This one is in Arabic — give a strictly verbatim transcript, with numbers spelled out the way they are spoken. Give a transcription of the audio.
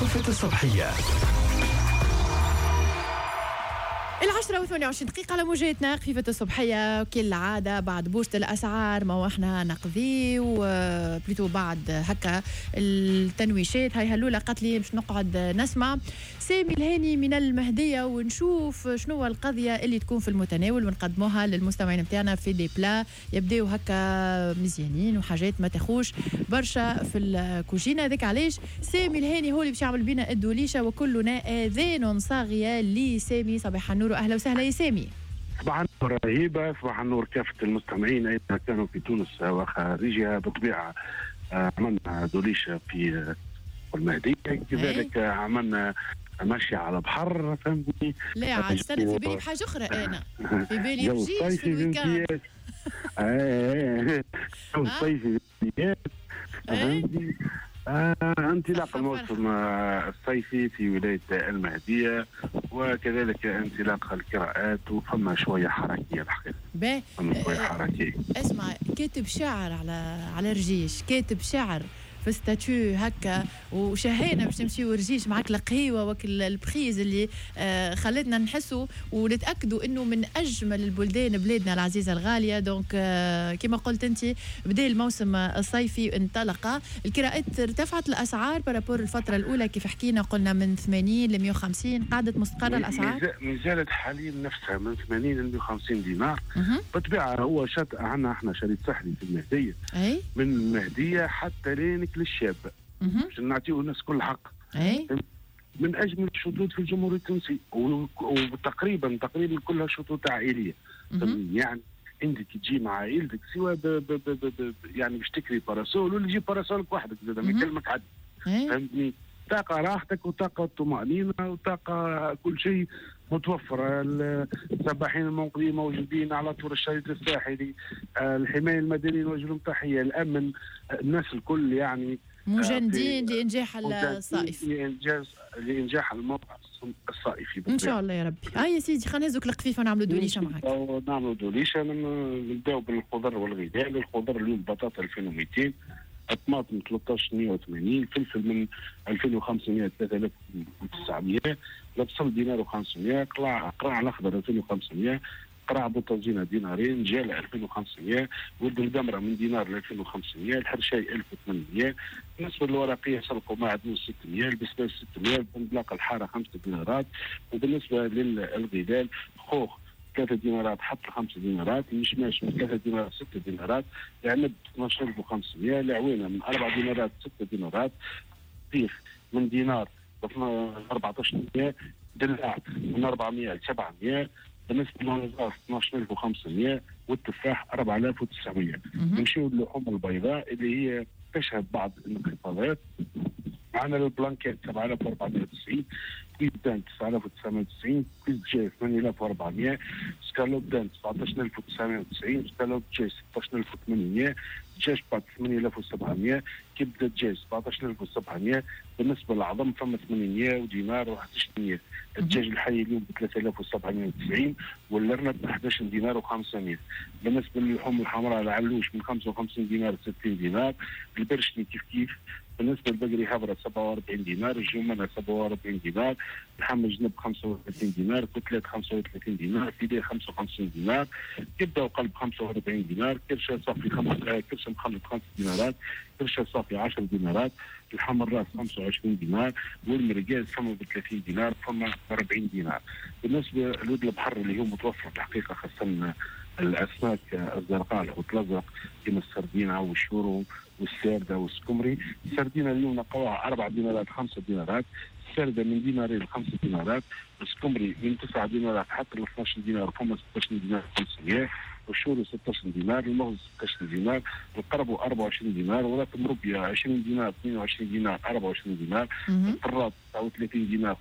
وقفة الصبحية. العشرة وثمانية وعشرين دقيقة على موجاتنا خفيفة الصبحية كل عادة بعد بوست الأسعار ما احنا نقضي وبليتو بعد هكا التنويشات. هاي هلولة قتلي مش نقعد نسمع سامي الهاني من المهدية ونشوف شنو القضية اللي تكون في المتناول ونقدموها للمستمعين متاعنا في دي بلا يبداو هكا مزيانين وحاجات ما تخوش برشا في الكوجينة. ذيك علاش سامي الهاني هو اللي باش يعمل بينا الدوليشة وكلنا آذان صاغية لسامي. صباح النور واهلا وسهلا يا سامي. صباح النور رهيبه، صباح النور كافه المستمعين اينما كانوا في تونس وخارجها. بالطبيعه عملنا دوليشه في المهديه، كذلك عملنا ماشي على بحر فهمتني. لا عاد استنى في بالي بحاجه اخرى، انا في بالي رجيش في الويكاند. ايه الصيفي فهمتني. آه، انطلاق الموسم الصيفي في ولاية المهدية وكذلك انطلاق القراءات وفما شوية حركية الحقيقة. فما شوية حركية. اسمع، كاتب شعر على على رجيش، كاتب شعر في ستاتيو هكا وشهينا باش نمشيو رجيش معاك القهيوه وكل البخيز اللي آه خلتنا نحسوا ونتاكدوا انه من اجمل البلدان بلادنا العزيزه الغاليه. دونك آه كما قلت انت بدا الموسم الصيفي انطلق، القراءات ارتفعت الاسعار بارابور الفتره الاولى كيف حكينا قلنا من ثمانين ل مية وخمسين، قاعده مستقره الاسعار ما زالت حاليا نفسها من ثمانين ل مية وخمسين دينار. بالطبيعه هو شط عندنا احنا شريط سحري في المهديه أي؟ من المهديه حتى لين للشاب باش نعطيه الناس كل حق. أي؟ من اجمل الشطوط في الجمهوريه التونسيه وتقريبا تقريبا كلها شطوط عائليه. يعني انت تجي مع عائلتك سواء ب ب ب ب ب يعني باش تكري باراسول ولا تجيب باراسولك وحدك زاد ما يكلمك حد. فهمتني؟ طاقه راحتك وطاقه طمانينه وطاقه كل شيء متوفر. السباحين المنقذين موجودين على طول الشريط الساحلي، الحمايه المدنيه نوجه لهم تحيه، الامن، الناس الكل يعني مجندين لانجاح الصائف لانجاز لانجاح الموقع الصائفي ان شاء الله يا ربي. اه يا سيدي خلينا نهزوك القفيفه ونعملوا دوليشه معاك. نعملوا دوليشه، نبداو بالخضر والغذاء. الخضر اليوم بطاطا ألفين ومئتين، الطماطم ثلاثة عشر مية وثمانين، الفلفل من ألفين وخمسمية ل ثلاثة آلاف وتسعمية، البصل دينار وخمسمية، قراع قراع الاخضر ألفين وخمسمية، قراع بوطازينه دينارين، جاله ألفين وخمسمية، ولد القمره من دينار ل ألفين وخمسمية، الحرشاي ألف وثمانمية، بالنسبه للورقيه سلق ومعدنوس ستمية، البسباس ستمية، البندلاق الحاره خمسة دينارات، وبالنسبه للغذاء خوخ ثلاثة دينارات حتى خمسة دينارات، المشماش من ثلاثة دينارات ستة دينارات، العنب اثناش ألف وخمسمية، العوينه من أربعة دينارات ستة دينارات، بيخ من دينار أربعطاش مية، دلاع من أربعمية ل سبعمية، بالنسبه للمنظار اثناش ألف وخمسمية، والتفاح أربعة آلاف وتسعمية. نمشيو للحوم البيضاء اللي هي تشهد بعض الانخفاضات. معنا البلانكيت سبعة آلاف وأربعمية وتسعين، كيس دان تسعة آلاف وتسعمية وتسعين، كيس جاي ثمانية آلاف وأربعمية، سكالوب دان سبعطاش ألف وتسعمية وتسعين، سكالوب جاي ستطاش ألف وثمانمية، دجاج بات ثمانية آلاف وسبعمية، كبده دجاج سبعطاش ألف وسبعمية. بالنسبه للعظم فما ثمانمية ودينار وواحد وعشرين. الدجاج الحي اليوم ب ثلاثة آلاف وسبعمية وتسعين، والارنب أحد عشر دينار وخمسمية. بالنسبه للحوم الحمراء العلوش من خمسة وخمسين دينار ل ستين دينار، البرشلي كيف كيف. بالنسبه للبقري هبره سبعة وأربعين دينار، الجمنه سبعة وأربعين دينار، لحم الجنب خمسة وثلاثين دينار، كتلات خمسة وثلاثين دينار، فيليه خمسة وخمسين دينار، كبده وقلب خمسة وأربعين دينار، كرشه صافي خمسة كرشه مخلط خمسة دينارات، كرشه صافي عشر دينارات، لحم الراس خمسة وعشرين دينار، والمرقاز فما ب ثلاثين دينار، فما أربعين دينار. بالنسبه لود البحر اللي هو متوفر الحقيقه خاصه الاسماك الزرقاء الحوت الازرق كما السردينه والشورو والسارده والسكمري. السردينه اليوم نقوها أربعة دينارات خمسة دينارات، السارده من دينارين لخمسة دينارات، السكمري من تسعة دينارات حتى ل اثناش دينار، فما ستطاش دينار خمسمية، والشورو ستطاش دينار، المغز ستطاش دينار، القربو أربعة وعشرين دينار، ورات مربيه عشرين دينار اثنين وعشرين دينار أربعة وعشرين دينار، الطراد تسعة وثلاثين دينار